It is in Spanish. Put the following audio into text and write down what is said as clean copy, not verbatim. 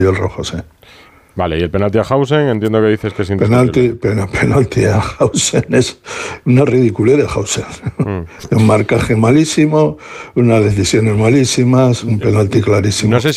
el rojo, sí. Vale, y el penalti a Hausen, entiendo que dices que es indiscutible. Penalti a Hausen es una ridiculez de Hausen. Un marcaje malísimo, unas decisiones malísimas, un penalti clarísimo. No sé